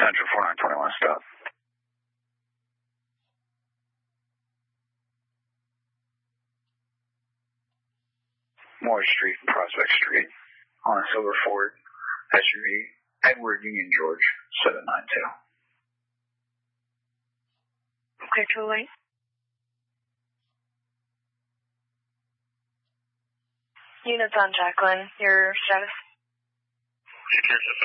Metro 4921, stop. Moore Street, Prospect Street, on a silver Ford SUV, Edward Union George, 792. Clear to await. Units on Jacqueline, your status?